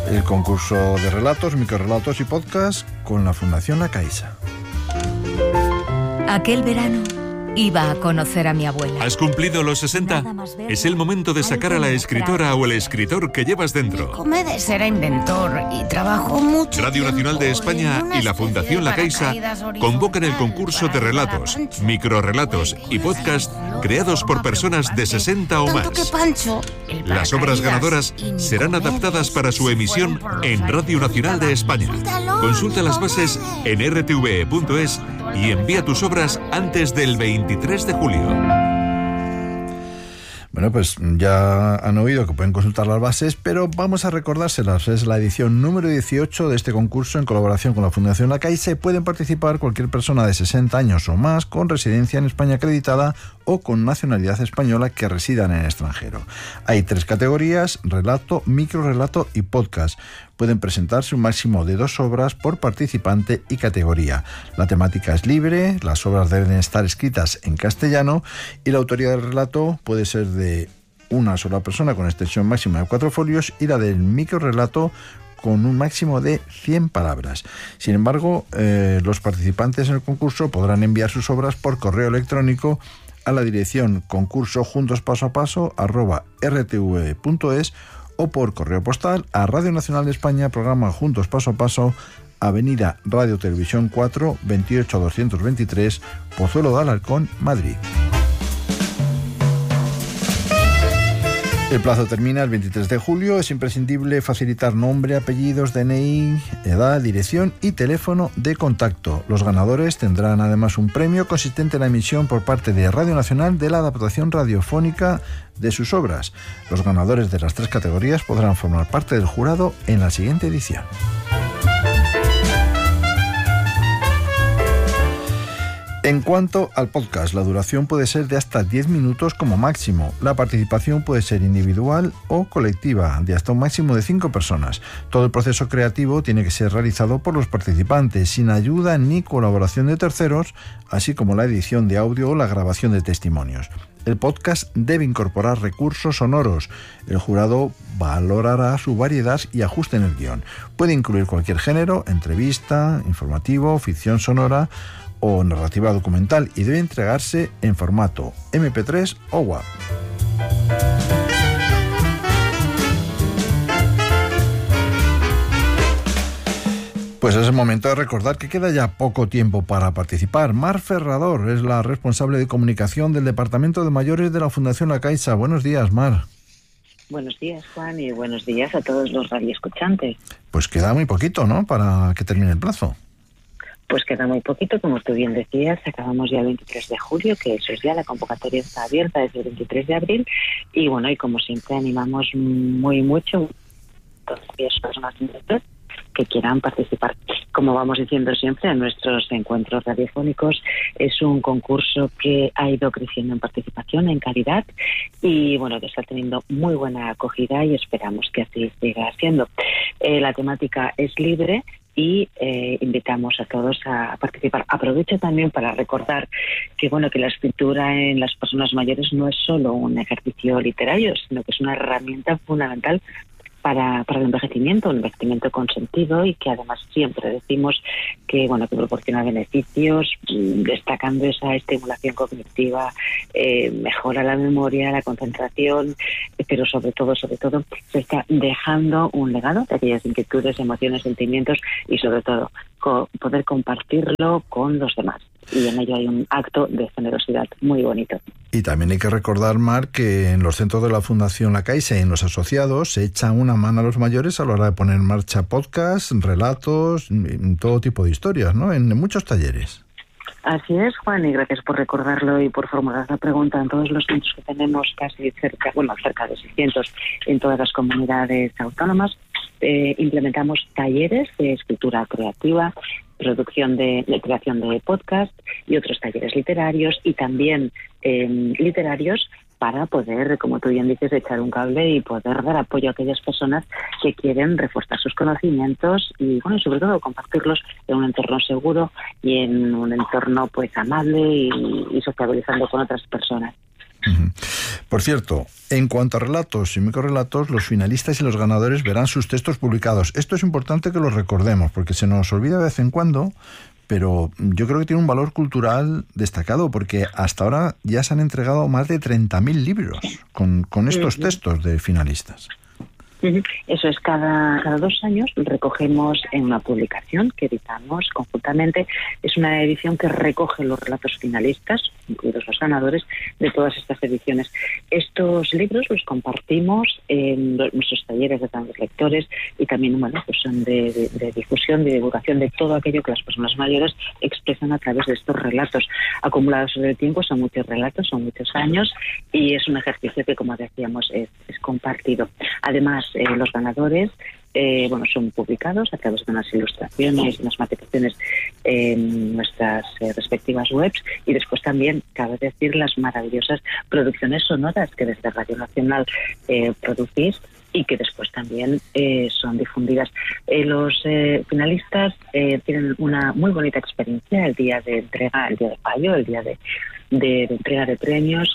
El concurso de relatos, microrelatos y podcast con la Fundación La Caixa. Aquel verano iba a conocer a mi abuela. ¿Has cumplido los 60? Es el momento de sacar a la escritora o el escritor que llevas dentro. Comedes era inventor y trabajó mucho. Radio Nacional de España y la Fundación La Caixa convocan el concurso de relatos, microrelatos y podcast creados por personas de 60 o más. Las obras ganadoras serán adaptadas para su emisión en Radio Nacional de España. Consulta las bases en rtve.es y envía tus obras antes del 23 de julio. Bueno, pues ya han oído que pueden consultar las bases, pero vamos a recordárselas. Es la edición número 18 de este concurso en colaboración con la Fundación La Caixa y pueden participar cualquier persona de 60 años o más con residencia en España acreditada o con nacionalidad española que residan en el extranjero. Hay 3 categorías: relato, microrelato y podcast. Pueden presentarse un máximo de 2 obras por participante y categoría. La temática es libre, las obras deben estar escritas en castellano y la autoría del relato puede ser de una sola persona con extensión máxima de 4 folios y la del microrelato con un máximo de 100 palabras. Sin embargo, los participantes en el concurso podrán enviar sus obras por correo electrónico a la dirección concursojuntospasoapaso@rtve.es o por correo postal a Radio Nacional de España, programa Juntos Paso a Paso, Avenida Radio Televisión 4, 28223, Pozuelo de Alarcón, Madrid. El plazo termina el 23 de julio. Es imprescindible facilitar nombre, apellidos, DNI, edad, dirección y teléfono de contacto. Los ganadores tendrán además un premio consistente en la emisión por parte de Radio Nacional de la adaptación radiofónica de sus obras. Los ganadores de las 3 categorías podrán formar parte del jurado en la siguiente edición. En cuanto al podcast, la duración puede ser de hasta 10 minutos como máximo. La participación puede ser individual o colectiva, de hasta un máximo de 5 personas. Todo el proceso creativo tiene que ser realizado por los participantes, sin ayuda ni colaboración de terceros, así como la edición de audio o la grabación de testimonios. El podcast debe incorporar recursos sonoros. El jurado valorará su variedad y ajuste en el guión. Puede incluir cualquier género: entrevista, informativo, ficción sonora o narrativa documental, y debe entregarse en formato MP3 o WAV. Pues es el momento de recordar que queda ya poco tiempo para participar. Mar Ferrador es la responsable de comunicación del Departamento de Mayores de la Fundación La Caixa. Buenos días, Mar. Buenos días, Juan, y buenos días a todos los radioescuchantes. Pues queda muy poquito, ¿no?, para que termine el plazo. Pues queda muy poquito, como tú bien decías. Acabamos ya el 23 de julio, que eso es ya, la convocatoria está abierta desde el 23 de abril. Y bueno, y como siempre animamos mucho a todas las personas que quieran participar. Como vamos diciendo siempre en nuestros encuentros radiofónicos, es un concurso que ha ido creciendo en participación, en calidad, y bueno, que está teniendo muy buena acogida y esperamos que así siga siendo. La temática es libre y invitamos a todos a participar. Aprovecho también para recordar que bueno, que la escritura en las personas mayores no es solo un ejercicio literario, sino que es una herramienta fundamental para el envejecimiento, un envejecimiento con sentido, y que además siempre decimos que bueno, que proporciona beneficios, destacando esa estimulación cognitiva, mejora la memoria, la concentración, pero sobre todo se está dejando un legado de aquellas inquietudes, emociones, sentimientos y sobre todo poder compartirlo con los demás. Y en ello hay un acto de generosidad muy bonito. Y también hay que recordar, Mar, que en los centros de la Fundación La Caixa y en los asociados se echa una mano a los mayores a la hora de poner en marcha podcasts, relatos, todo tipo de historias, ¿no?, en muchos talleres. Así es, Juan, y gracias por recordarlo y por formular la pregunta. En todos los centros que tenemos, cerca de 600 en todas las comunidades autónomas, implementamos talleres de escritura creativa, creación de podcast y otros talleres literarios, y también literarios, para poder, como tú bien dices, echar un cable y poder dar apoyo a aquellas personas que quieren reforzar sus conocimientos y, bueno, sobre todo compartirlos en un entorno seguro y en un entorno pues amable y sociabilizando con otras personas. Por cierto, en cuanto a relatos y microrelatos, los finalistas y los ganadores verán sus textos publicados. Esto es importante que lo recordemos, porque se nos olvida de vez en cuando, pero yo creo que tiene un valor cultural destacado, porque hasta ahora ya se han entregado más de 30.000 libros con estos textos de finalistas. Eso es, cada 2 años recogemos en una publicación que editamos conjuntamente. Es una edición que recoge los relatos finalistas, incluidos los ganadores, de todas estas ediciones. Estos libros los compartimos en nuestros talleres de grandes lectores y también pues son de difusión, de divulgación de todo aquello que las personas mayores expresan a través de estos relatos. Acumulados sobre el tiempo, son muchos relatos, son muchos años, y es un ejercicio que, como decíamos, es compartido. Además, los ganadores son publicados a través de unas ilustraciones, unas maquetaciones en nuestras respectivas webs, y después también cabe decir las maravillosas producciones sonoras que desde Radio Nacional producís y que después también son difundidas. Los finalistas tienen una muy bonita experiencia el día de entrega, el día de fallo, el día de entrega de premios.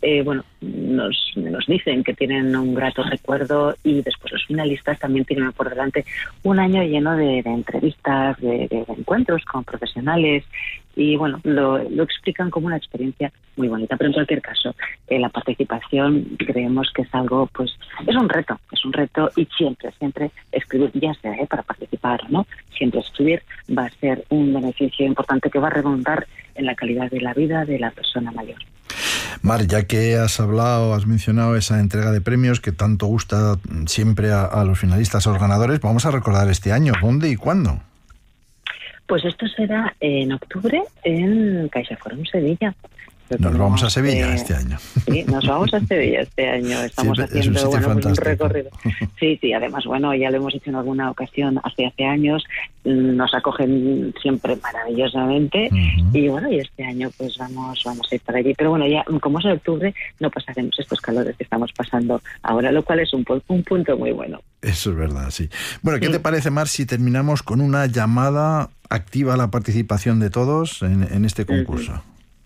Nos dicen que tienen un grato recuerdo, y después los finalistas también tienen por delante un año lleno de entrevistas, de encuentros con profesionales, y lo explican como una experiencia muy bonita. Pero en cualquier caso, la participación creemos que es algo, es un reto, y siempre escribir, ya sea para participar o no, siempre escribir va a ser un beneficio importante que va a redundar en la calidad de la vida de la persona mayor. Mar, ya que has mencionado esa entrega de premios que tanto gusta siempre a los finalistas, a los ganadores, vamos a recordar este año, ¿dónde y cuándo? Pues esto será en octubre en CaixaForum Sevilla. Nos vamos a Sevilla este año. Sí, nos vamos a Sevilla este año. Estamos haciendo un recorrido. Sí, además, ya lo hemos hecho en alguna ocasión hace años. Nos acogen siempre maravillosamente. Y este año pues vamos a ir para allí. Pero ya como es en octubre, no pasaremos estos calores que estamos pasando ahora, lo cual es un punto muy bueno. Eso es verdad, sí. Bueno, ¿qué te parece, Mar, si terminamos con una llamada activa a la participación de todos en este concurso?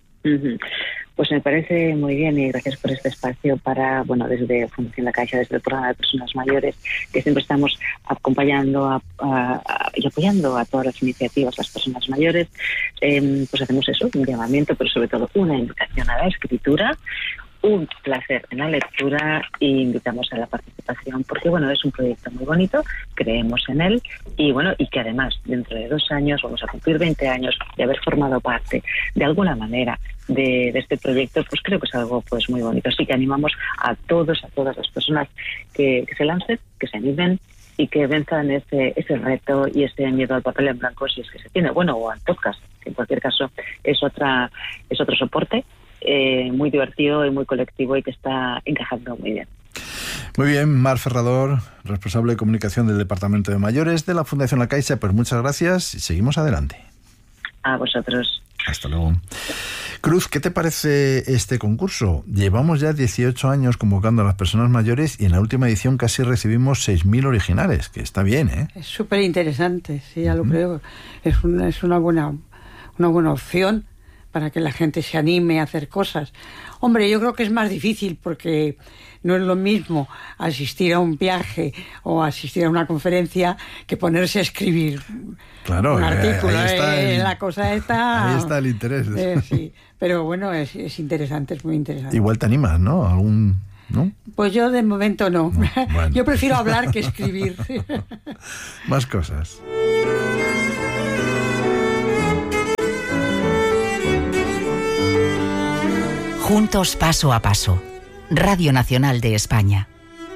Pues me parece muy bien, y gracias por este espacio para, desde Fundación La Caixa, desde el programa de personas mayores, que siempre estamos acompañando y apoyando a todas las iniciativas, las personas mayores. Pues hacemos eso, un llamamiento, pero sobre todo una invitación a la escritura, un placer en la lectura, e invitamos a la participación porque es un proyecto muy bonito, creemos en él, y que además dentro de 2 años vamos a cumplir 20 años de haber formado parte de alguna manera de este proyecto. Pues creo que es algo muy bonito. Así que animamos a todas las personas que se lancen, que se animen y que venzan ese reto y ese miedo al papel en blanco, si es que se tiene, o al podcast, que en cualquier caso es otro soporte muy divertido y muy colectivo, y que está encajando muy bien. Muy bien, Mar Ferrador, responsable de comunicación del Departamento de Mayores de la Fundación La Caixa, pues muchas gracias y seguimos adelante. A vosotros. Hasta luego. Cruz, ¿qué te parece este concurso? Llevamos ya 18 años convocando a las personas mayores, y en la última edición casi recibimos 6.000 originales, que está bien, ¿eh? Es súper interesante, sí, ya lo creo. Es una buena opción para que la gente se anime a hacer cosas. Hombre, yo creo que es más difícil, porque no es lo mismo asistir a un viaje o asistir a una conferencia que ponerse a escribir un artículo. La cosa está... Ahí está el interés. Sí, pero es interesante, es muy interesante. Igual te animas, ¿no? ¿No? Pues yo de momento no. Bueno. Yo prefiero hablar que escribir. Más cosas. Juntos paso a paso. Radio Nacional de España.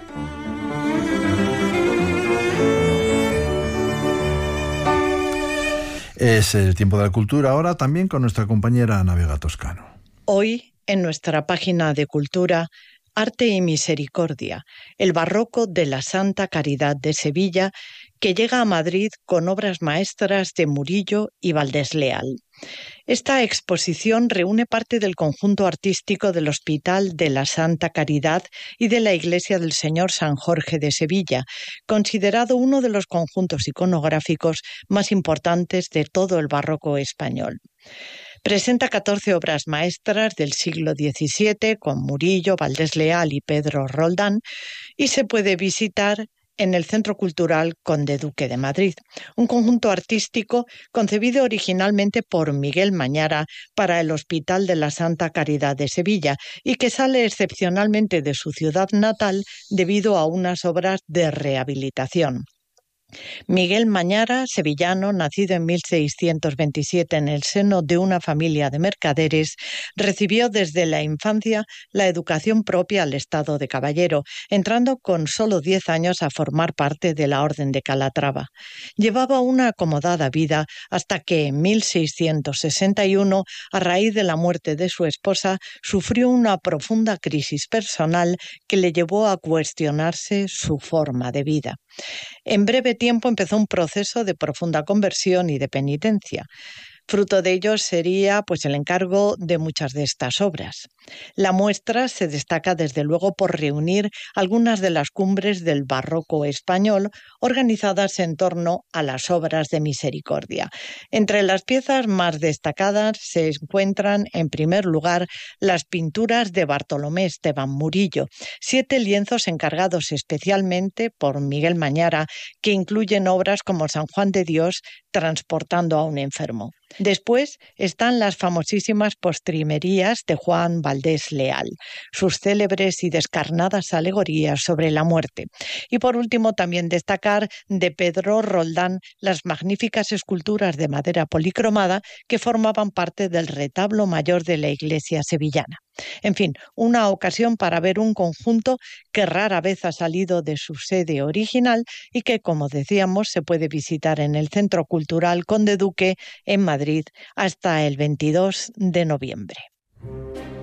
Es el tiempo de la cultura, ahora también con nuestra compañera Ana Vega Toscano. Hoy, en nuestra página de cultura, Arte y Misericordia, el barroco de la Santa Caridad de Sevilla, que llega a Madrid con obras maestras de Murillo y Valdés Leal. Esta exposición reúne parte del conjunto artístico del Hospital de la Santa Caridad y de la Iglesia del Señor San Jorge de Sevilla, considerado uno de los conjuntos iconográficos más importantes de todo el barroco español. Presenta 14 obras maestras del siglo XVII con Murillo, Valdés Leal y Pedro Roldán y se puede visitar en el Centro Cultural Conde Duque de Madrid, un conjunto artístico concebido originalmente por Miguel Mañara para el Hospital de la Santa Caridad de Sevilla y que sale excepcionalmente de su ciudad natal debido a unas obras de rehabilitación. Miguel Mañara, sevillano, nacido en 1627 en el seno de una familia de mercaderes, recibió desde la infancia la educación propia al estado de caballero, entrando con solo 10 años a formar parte de la Orden de Calatrava. Llevaba una acomodada vida hasta que en 1661, a raíz de la muerte de su esposa, sufrió una profunda crisis personal que le llevó a cuestionarse su forma de vida. En breve tiempo empezó un proceso de profunda conversión y de penitencia. Fruto de ello sería el encargo de muchas de estas obras. La muestra se destaca desde luego por reunir algunas de las cumbres del barroco español organizadas en torno a las obras de misericordia. Entre las piezas más destacadas se encuentran, en primer lugar, las pinturas de Bartolomé Esteban Murillo, 7 lienzos encargados especialmente por Miguel Mañara, que incluyen obras como San Juan de Dios transportando a un enfermo. Después están las famosísimas postrimerías de Juan Valdés Leal, sus célebres y descarnadas alegorías sobre la muerte. Y por último también destacar de Pedro Roldán las magníficas esculturas de madera policromada que formaban parte del retablo mayor de la iglesia sevillana. En fin, una ocasión para ver un conjunto que rara vez ha salido de su sede original y que, como decíamos, se puede visitar en el Centro Cultural Conde Duque en Madrid hasta el 22 de noviembre.